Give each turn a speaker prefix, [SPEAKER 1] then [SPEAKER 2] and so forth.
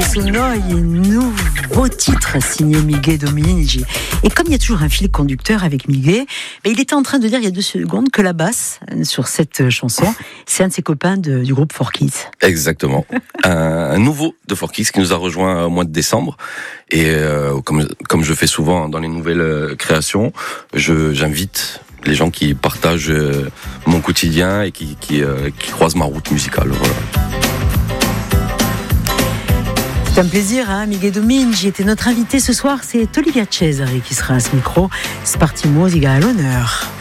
[SPEAKER 1] sonore et nouveau titre signé Miguel Dominici. Et comme il y a toujours un fil conducteur avec Miguel, il était en train de dire il y a 2 secondes que la basse sur cette chanson, c'est un de ses copains du groupe 4Kids.
[SPEAKER 2] Exactement. Un nouveau de 4Kids qui nous a rejoint au mois de décembre. Et comme je fais souvent dans les nouvelles créations, j'invite les gens qui partagent mon quotidien et qui croisent ma route musicale. Voilà.
[SPEAKER 1] C'est un plaisir, Miguel Dominici était notre invité ce soir. C'est Olivia Cesari qui sera à ce micro. Sparti Musica à l'honneur.